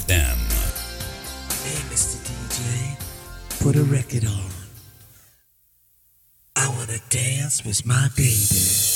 FM. Hey, Mr. DJ, put a record on. I wanna dance with my baby.